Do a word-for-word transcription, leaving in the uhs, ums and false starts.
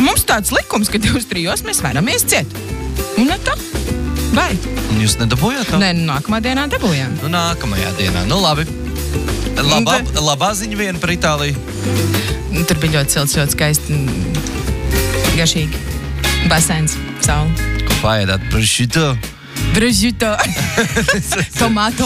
mums tāds likums, ka divas trijos mēs varam iesciet. Un ne tā? Vai? Un jūs nedabūjāt to? Nē, nākamā dienā dabūjām. Nu, nākamajā dienā. Nu, labi. Labā, labā ziņa viena par Itāliju. Tur bija ļoti silts, ļoti skaisti, garšīgi. Basēns, saule. Ko paēdāt? Prosciutto? Prosciutto. Tomato.